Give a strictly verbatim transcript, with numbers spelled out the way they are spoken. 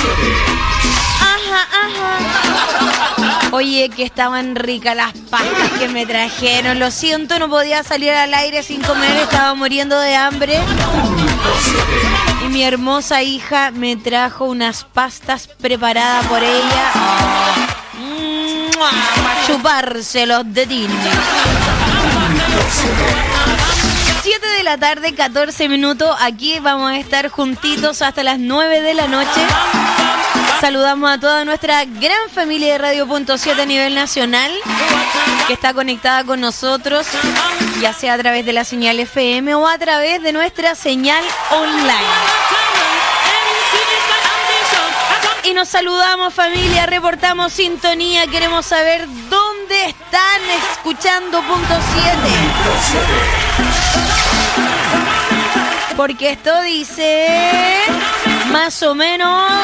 Ajá, ajá. Oye, que estaban ricas las pastas que me trajeron. Lo siento, no podía salir al aire sin comer. Estaba muriendo de hambre. Y mi hermosa hija me trajo unas pastas preparadas por ella. Oh. Para chuparse los dedines. siete de la tarde, catorce minutos. Aquí vamos a estar juntitos hasta las nueve de la noche. Saludamos a toda nuestra gran familia de Radio Punto siete a nivel nacional que está conectada con nosotros, ya sea a través de la señal F M o a través de nuestra señal online. Y nos saludamos, familia, reportamos sintonía, queremos saber dónde están escuchando Punto siete. Porque esto dice más o menos...